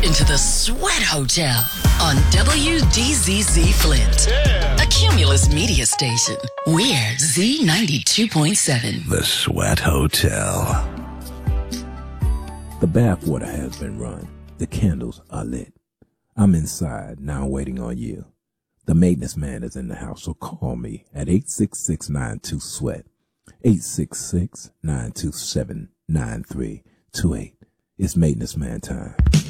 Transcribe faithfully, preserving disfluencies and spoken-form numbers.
into the Sweat Hotel on W D Z Z Flint, yeah. A Cumulus media station. We're Z ninety-two point seven. The Sweat Hotel. The bathwater has been run. The candles are lit. I'm inside, now waiting on you. The maintenance man is in the house, so call me at eight six six, nine two, SWEAT. eight six six, nine two seven, nine three two eight. It's maintenance man time.